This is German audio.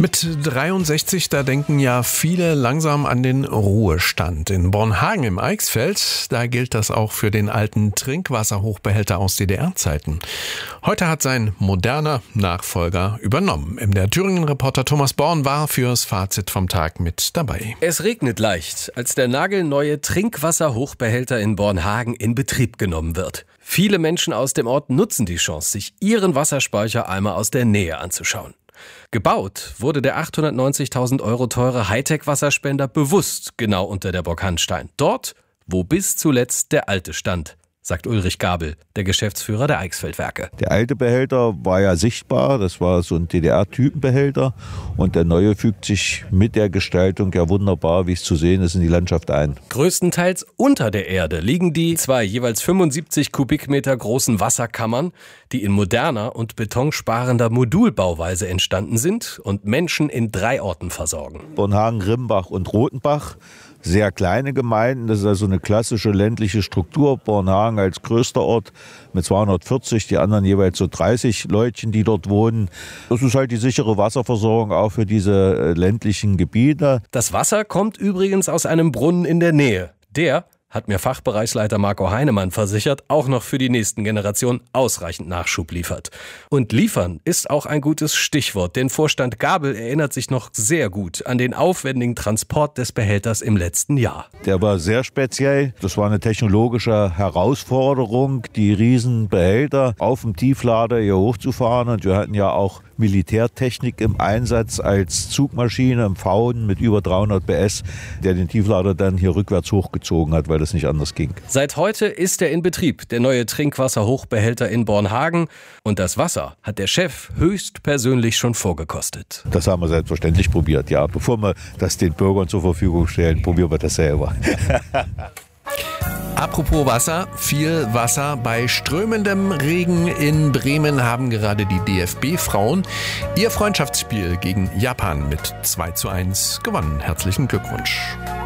Mit 63, da denken ja viele langsam an den Ruhestand. In Bornhagen im Eichsfeld, da gilt das auch für den alten Trinkwasserhochbehälter aus DDR-Zeiten. Heute hat sein moderner Nachfolger übernommen. Der Thüringen-Reporter Thomas Born war fürs Fazit vom Tag mit dabei. Es regnet leicht, als der nagelneue Trinkwasserhochbehälter in Bornhagen in Betrieb genommen wird. Viele Menschen aus dem Ort nutzen die Chance, sich ihren Wasserspeicher einmal aus der Nähe anzuschauen. Gebaut wurde der 890.000 € teure Hightech-Wasserspender bewusst genau unter der Burg Hanstein. Dort, wo bis zuletzt der alte stand, sagt Ulrich Gabel, der Geschäftsführer der Eichsfeldwerke. Der alte Behälter war ja sichtbar, das war so ein DDR-Typenbehälter und der neue fügt sich mit der Gestaltung ja wunderbar, wie es zu sehen ist, in die Landschaft ein. Größtenteils unter der Erde liegen die zwei jeweils 75 Kubikmeter großen Wasserkammern, die in moderner und betonsparender Modulbauweise entstanden sind und Menschen in 3 Orten versorgen. Bornhagen, Rimbach und Rotenbach. Sehr kleine Gemeinden, das ist also eine klassische ländliche Struktur. Bornhagen als größter Ort mit 240, die anderen jeweils so 30 Leutchen, die dort wohnen. Das ist halt die sichere Wasserversorgung auch für diese ländlichen Gebiete. Das Wasser kommt übrigens aus einem Brunnen in der Nähe. Der hat mir Fachbereichsleiter Marco Heinemann versichert, auch noch für die nächsten Generationen ausreichend Nachschub liefert. Und liefern ist auch ein gutes Stichwort, denn Vorstand Gabel erinnert sich noch sehr gut an den aufwendigen Transport des Behälters im letzten Jahr. Der war sehr speziell. Das war eine technologische Herausforderung, die Riesenbehälter auf dem Tieflader hier hochzufahren. Und wir hatten ja auch Militärtechnik im Einsatz als Zugmaschine im Pfauen mit über 300 PS, der den Tieflader dann hier rückwärts hochgezogen hat, weil das nicht anders ging. Seit heute ist er in Betrieb, der neue Trinkwasserhochbehälter in Bornhagen. Und das Wasser hat der Chef höchstpersönlich schon vorgekostet. Das haben wir selbstverständlich probiert, ja. Bevor wir das den Bürgern zur Verfügung stellen, probieren wir das selber. Apropos Wasser, viel Wasser. Bei strömendem Regen in Bremen haben gerade die DFB-Frauen ihr Freundschaftsspiel gegen Japan mit 2:1 gewonnen. Herzlichen Glückwunsch.